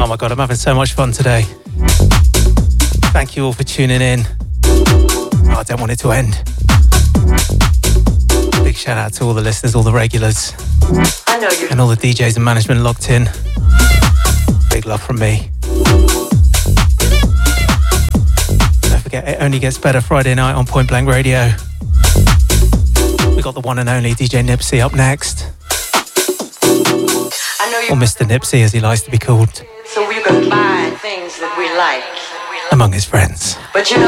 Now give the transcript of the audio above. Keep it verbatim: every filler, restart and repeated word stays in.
Oh my God, I'm having so much fun today. Thank you all for tuning in. Oh, I don't want it to end. Big shout out to all the listeners, all the regulars, I know you. and all the D Js and management locked in. Big love from me. Don't forget, it only gets better Friday night on Point Blank Radio. We got the one and only D J Nipsey up next. I know you. Or Mister Nipsey, as he likes to be called, So we can buy things that we like. among his friends. But you know.